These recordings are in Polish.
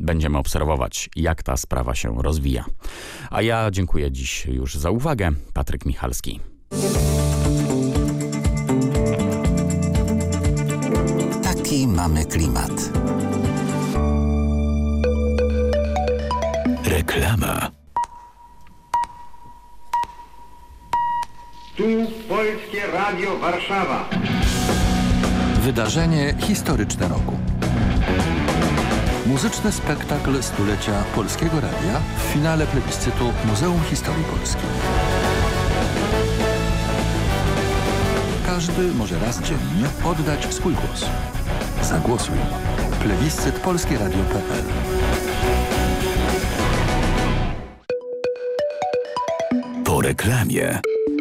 Będziemy obserwować, jak ta sprawa się rozwija. A ja dziękuję dziś już za uwagę. Patryk Michalski. Taki mamy klimat. Reklama. Tu Polskie Radio Warszawa. Wydarzenie historyczne roku. Muzyczny spektakl stulecia Polskiego Radia w finale plebiscytu Muzeum Historii Polski. Każdy może raz dziennie oddać swój głos. Zagłosuj. Plebiscyt polskieradio.pl. Po reklamie.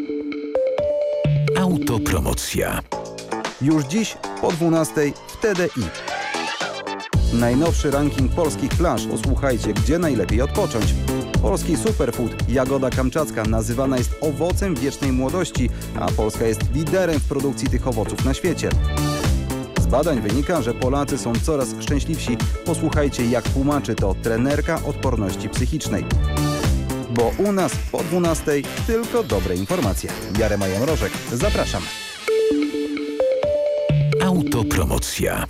Autopromocja. Już dziś po 12:00 w TDI. Najnowszy ranking polskich plaż. Posłuchajcie, gdzie najlepiej odpocząć. Polski superfood, jagoda kamczacka, nazywana jest owocem wiecznej młodości, a Polska jest liderem w produkcji tych owoców na świecie. Z badań wynika, że Polacy są coraz szczęśliwsi. Posłuchajcie, jak tłumaczy to trenerka odporności psychicznej. Bo u nas po 12:00 tylko dobre informacje. Jarema Jamrożek, zapraszam. Autopromocja.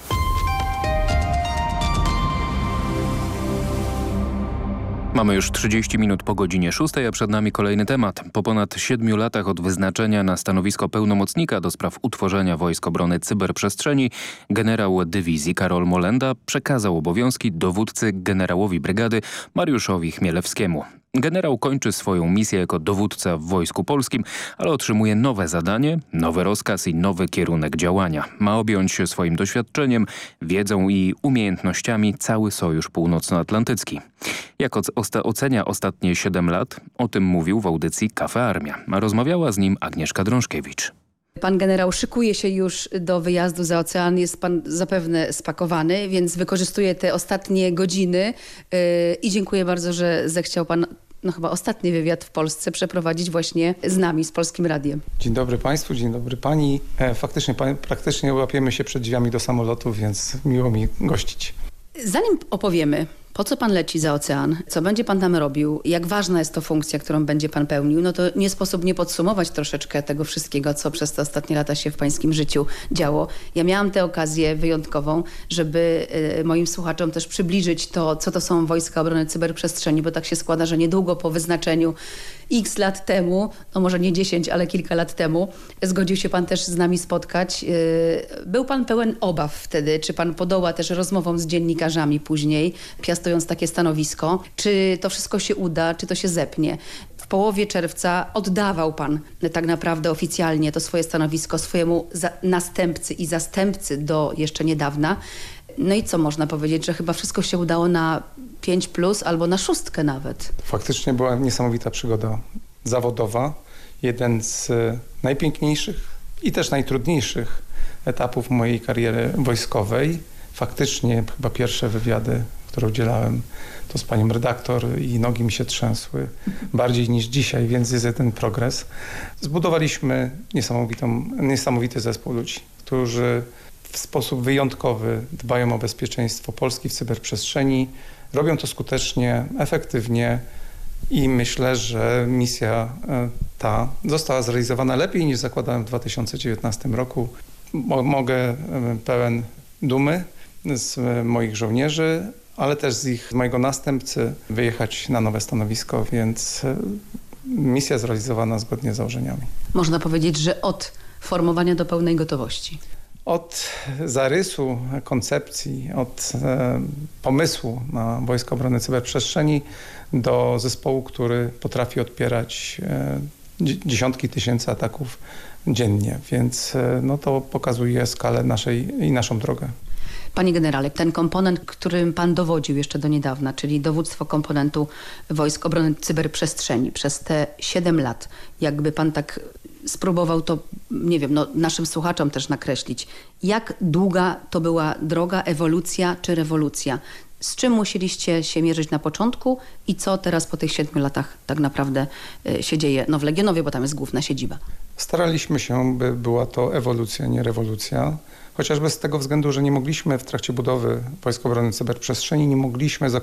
Mamy już 30 minut po godzinie 6, a przed nami kolejny temat. Po ponad 7 latach od wyznaczenia na stanowisko pełnomocnika do spraw utworzenia Wojsk Obrony Cyberprzestrzeni, generał dywizji Karol Molenda przekazał obowiązki dowódcy generałowi brygady Mariuszowi Chmielewskiemu. Generał kończy swoją misję jako dowódca w Wojsku Polskim, ale otrzymuje nowe zadanie, nowy rozkaz i nowy kierunek działania. Ma objąć swoim doświadczeniem, wiedzą i umiejętnościami cały Sojusz Północnoatlantycki. Jak ocenia ostatnie 7 lat? O tym mówił w audycji Kafe Armia. Rozmawiała z nim Agnieszka Drążkiewicz. Pan generał szykuje się już do wyjazdu za ocean, jest pan zapewne spakowany, więc wykorzystuje te ostatnie godziny i dziękuję bardzo, że zechciał pan chyba ostatni wywiad w Polsce przeprowadzić właśnie z nami, z Polskim Radiem. Dzień dobry Państwu, dzień dobry Pani. Faktycznie praktycznie łapiemy się przed drzwiami do samolotu, więc miło mi gościć. Zanim opowiemy, po co pan leci za ocean, co będzie pan tam robił, jak ważna jest to funkcja, którą będzie pan pełnił, no to nie sposób nie podsumować troszeczkę tego wszystkiego, co przez te ostatnie lata się w pańskim życiu działo. Ja miałam tę okazję wyjątkową, żeby moim słuchaczom też przybliżyć to, co to są Wojska Obrony Cyberprzestrzeni, bo tak się składa, że niedługo po wyznaczeniu x lat temu, no może nie 10, ale kilka lat temu, zgodził się pan też z nami spotkać. Był pan pełen obaw wtedy, czy pan podoła też rozmowom z dziennikarzami później, piastując takie stanowisko, czy to wszystko się uda, czy to się zepnie. W połowie czerwca oddawał pan tak naprawdę oficjalnie to swoje stanowisko swojemu następcy i zastępcy do jeszcze niedawna. No i co można powiedzieć, że chyba wszystko się udało na 5+ albo na 6 nawet. Faktycznie była niesamowita przygoda zawodowa. Jeden z najpiękniejszych i też najtrudniejszych etapów mojej kariery wojskowej. Faktycznie chyba pierwsze wywiady, które udzielałem, to z panią redaktor i nogi mi się trzęsły bardziej niż dzisiaj, więc jest jeden progres. Zbudowaliśmy niesamowity zespół ludzi, którzy w sposób wyjątkowy dbają o bezpieczeństwo Polski w cyberprzestrzeni. Robią to skutecznie, efektywnie i myślę, że misja ta została zrealizowana lepiej niż zakładałem w 2019 roku. Mogę pełen dumy z moich żołnierzy, ale też z mojego następcy wyjechać na nowe stanowisko, więc misja zrealizowana zgodnie z założeniami. Można powiedzieć, że od formowania do pełnej gotowości. Od zarysu, koncepcji, od pomysłu na Wojska Obrony Cyberprzestrzeni do zespołu, który potrafi odpierać dziesiątki tysięcy ataków dziennie, więc no to pokazuje skalę naszą drogę. Panie generale, ten komponent, którym pan dowodził jeszcze do niedawna, czyli dowództwo komponentu Wojsk Obrony Cyberprzestrzeni przez te 7 lat, jakby pan tak spróbował to, nie wiem, naszym słuchaczom też nakreślić, jak długa to była droga, ewolucja czy rewolucja? Z czym musieliście się mierzyć na początku i co teraz po tych 7 latach tak naprawdę się dzieje w Legionowie, bo tam jest główna siedziba? Staraliśmy się, by była to ewolucja, nie rewolucja. Chociażby z tego względu, że nie mogliśmy w trakcie budowy Wojsk Obrony Cyberprzestrzeni, nie mogliśmy